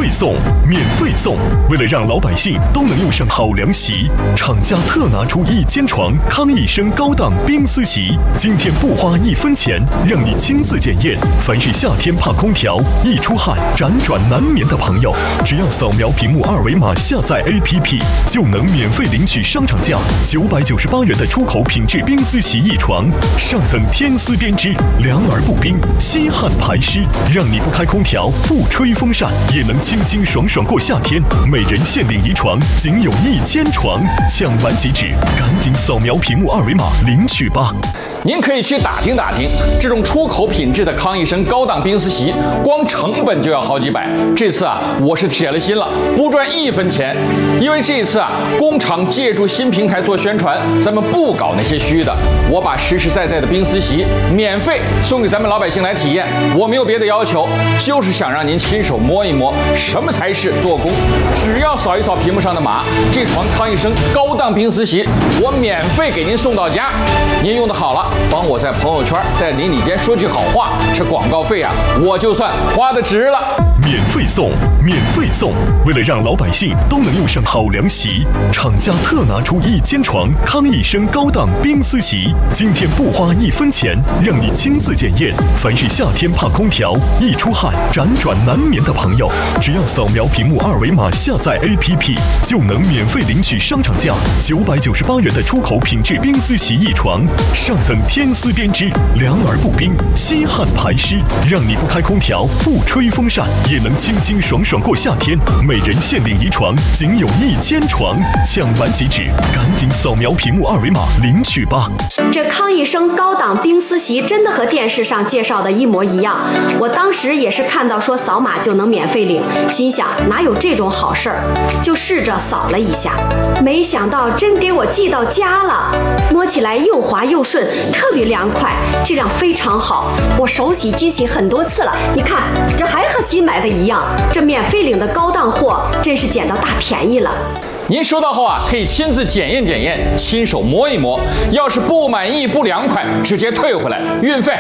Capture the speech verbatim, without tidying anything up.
送，免费送！为了让老百姓都能用上好凉席，厂家特拿出一间床康益生高档冰丝席，今天不花一分钱，让你亲自检验。凡是夏天怕空调、易出汗、辗转难眠的朋友，只要扫描屏幕二维码下载 A P P， 就能免费领取商场价九百九十八元的出口品质冰丝席一床，上等天丝编织，凉而不冰，吸汗排湿，让你不开空调、不吹风扇也能清清爽爽过夏天。每人限领一床，仅有一间床，抢完即止，赶紧扫描屏幕二维码领取吧。 您可以去打听打听，这种出口品质的康益生高档冰丝席，光成本就要好几百。这次啊，我是铁了心了，不赚一分钱。因为这一次啊，工厂借助新平台做宣传，咱们不搞那些虚的，我把实实在在的冰丝席免费送给咱们老百姓来体验。我没有别的要求，就是想让您亲手摸一摸什么才是做工。只要扫一扫屏幕上的码，这床康益生高档冰丝席，我免费给您送到家。您用的好了，帮我在朋友圈、在邻里间说句好话，这广告费啊，我就算花的值了。 免费送，免费送！为了让老百姓都能用上好凉席，厂家特拿出一间床康益生高档冰丝席，今天不花一分钱，让你亲自检验。凡是夏天怕空调、易出汗、辗转难眠的朋友，只要扫描屏幕二维码下载 A P P， 就能免费领取商场价九百九十八元的出口品质冰丝席一床，上等天丝编织，凉而不冰，吸汗排湿，让你不开空调、不吹风扇也能清清爽爽过夏天。每人限领一床，仅有一间床，抢完即止，赶紧扫描屏幕二维码领取吧。 这康益生高档冰丝席真的和电视上介绍的一模一样。我当时也是看到说扫码就能免费领，心想哪有这种好事儿，就试着扫了一下，没想到真给我寄到家了。摸起来又滑又顺，特别凉快，质量非常好。我手洗机洗很多次了，你看这还和新买的一样。这免费领的高档货真是捡到大便宜了。 您收到后啊，可以亲自检验检验，亲手摸一摸。要是不满意、不凉快，直接退回来，运费